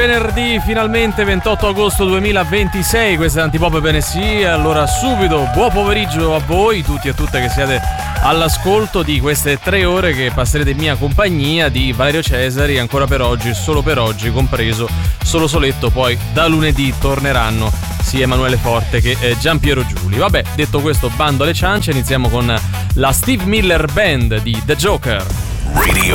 venerdì, finalmente 28 agosto 2026, questa è Antipop BNC. Allora subito buon pomeriggio a voi tutti e tutte che siete all'ascolto di queste 3 ore che passerete in mia compagnia, di Valerio Cesari, ancora per oggi, solo per oggi, compreso Solo Soletto. Poi da lunedì torneranno sia Emanuele Forte che Giampiero Giuli. Vabbè, detto questo, bando alle ciance, iniziamo con la Steve Miller Band di The Joker. Radio